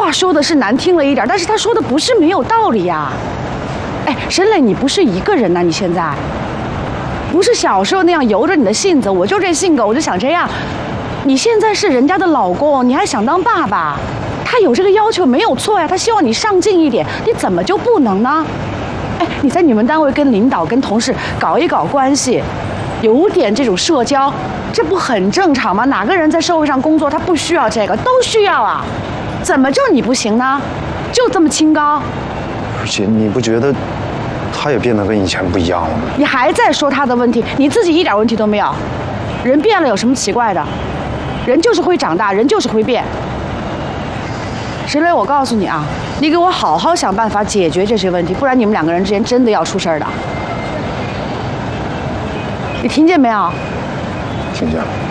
话说的是难听了一点，但是他说的不是没有道理呀。哎，沈磊，你不是一个人呐，你现在不是小时候那样由着你的性子，我就这性格，我就想这样。你现在是人家的老公，你还想当爸爸，他有这个要求没有错呀，他希望你上进一点，你怎么就不能呢？哎，你在你们单位跟领导、跟同事搞一搞关系，有点这种社交，这不很正常吗？哪个人在社会上工作，他不需要这个？都需要啊，怎么就你不行呢？就这么清高？ 姐，你不觉得他也变得跟以前不一样了吗？ 你还在说他的问题，你自己一点问题都没有。人变了有什么奇怪的？人就是会长大，人就是会变。沈磊，我告诉你啊，你给我好好想办法解决这些问题，不然你们两个人之间真的要出事儿的。你听见没有？ 听见了。